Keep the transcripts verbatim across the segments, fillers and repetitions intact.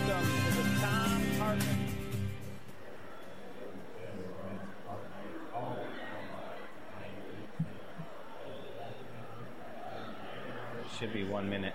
Welcome to the Thom Hartmann. Should be one minute.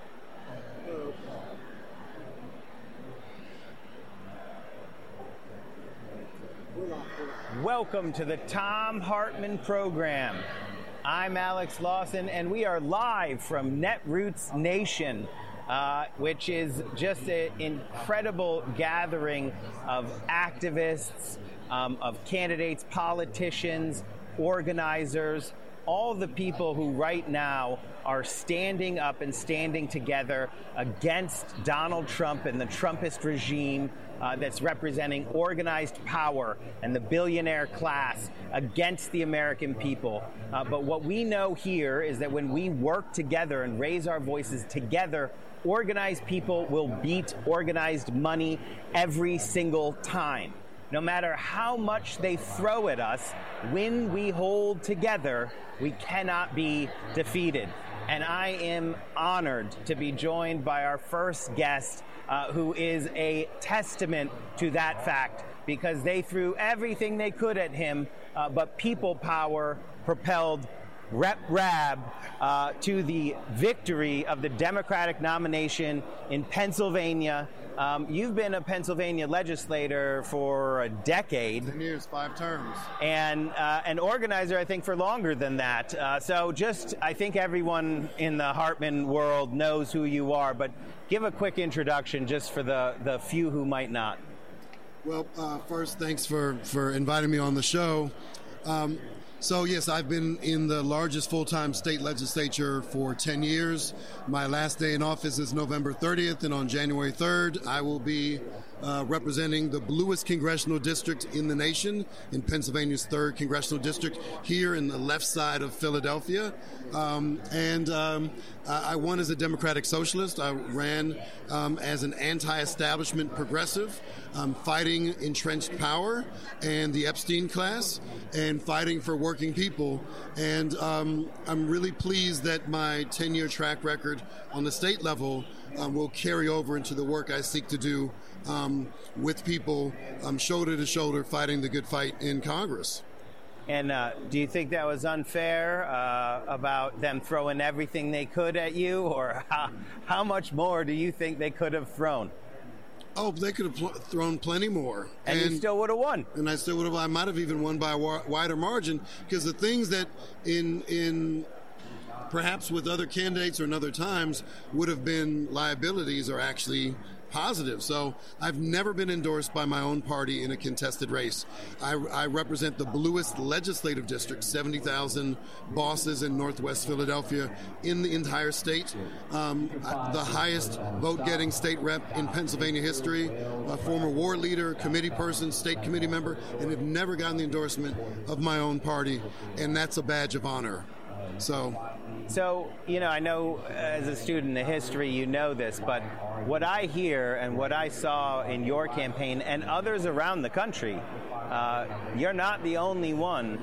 Welcome to the Thom Hartmann program. I'm Alex Lawson, and we are live from Netroots Nation, uh, which is just an incredible gathering of activists, um, of candidates, politicians, organizers, all the people who right now are standing up and standing together against Donald Trump and the Trumpist regime uh, that's representing organized power and the billionaire class against the American people. Uh, but what we know here is that when we work together and raise our voices together, organized people will beat organized money every single time. No matter how much they throw at us, when we hold together, we cannot be defeated. And I am honored to be joined by our first guest, uh, who is a testament to that fact, because they threw everything they could at him, uh, but people power propelled Rep Rabb uh, to the victory of the Democratic nomination in Pennsylvania. Um, you've been a Pennsylvania legislator for a decade. Ten years, five terms. And uh, an organizer, I think, for longer than that. Uh, so just, I think everyone in the Hartmann world knows who you are, but give a quick introduction just for the, the few who might not. Well, uh, first, thanks for, for inviting me on the show. Um, So, yes, I've been in the largest full-time state legislature for ten years. My last day in office is November thirtieth, and on January third, I will be uh, representing the bluest congressional district in the nation, in Pennsylvania's third congressional district, here in the left side of Philadelphia. Um, and um, I won as a Democratic Socialist. I ran um, as an anti-establishment progressive, um, fighting entrenched power and the Epstein class, and fighting for working people. And um, I'm really pleased that my ten-year track record on the state level um, will carry over into the work I seek to do um, with people um, shoulder to shoulder fighting the good fight in Congress. And uh, do you think that was unfair uh, about them throwing everything they could at you, or how, how much more do you think they could have thrown? Oh, they could have pl- thrown plenty more. And, and you still would have won. And I still would have. I might have even won by a wa- wider margin, because the things that in in perhaps with other candidates or in other times would have been liabilities are actually positive. So I've never been endorsed by my own party in a contested race. I, I represent the bluest legislative district, seventy thousand bosses in Northwest Philadelphia in the entire state. Um, the highest vote-getting state rep in Pennsylvania history, a former war leader, committee person, state committee member, and have never gotten the endorsement of my own party, and that's a badge of honor. So, so you know, I know as a student of history, you know this, but what I hear and what I saw in your campaign and others around the country, uh, you're not the only one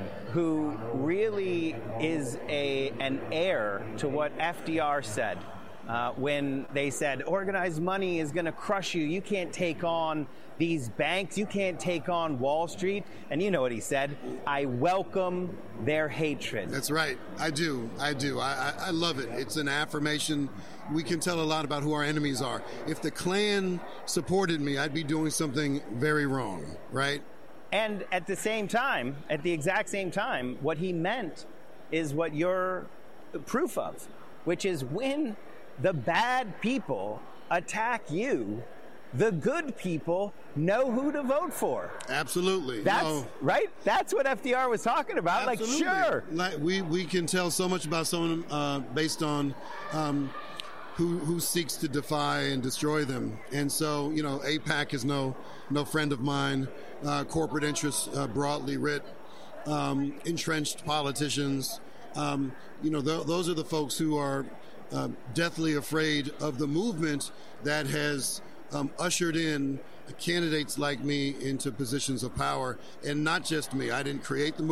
who really is a an heir to what F D R said uh, when they said organized money is going to crush you. You can't take on these banks. You can't take on Wall Street. And you know what he said? I welcome their hatred. That's right. I do. I do. I, I, I love it. It's an affirmation. We can tell a lot about who our enemies are. If the Klan supported me, I'd be doing something very wrong, right? And at the same time, at the exact same time, what he meant is what you're proof of, which is when the bad people attack you, the good people know who to vote for. Absolutely. That's no. right. That's what F D R was talking about. Absolutely. Like, sure. Like we, we can tell so much about someone uh, based on um, who who seeks to defy and destroy them. And so, you know, AIPAC is no no friend of mine. Uh, corporate interests, uh, broadly writ, um, entrenched politicians. Um, you know, th- those are the folks who are uh, deathly afraid of the movement that has Um, ushered in candidates like me into positions of power, and not just me. I didn't create the